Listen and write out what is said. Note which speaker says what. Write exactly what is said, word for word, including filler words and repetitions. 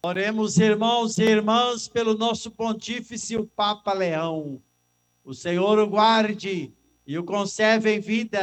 Speaker 1: Oremos, irmãos e irmãs, pelo nosso pontífice, o Papa Leão. O Senhor o guarde e o conserve em vida.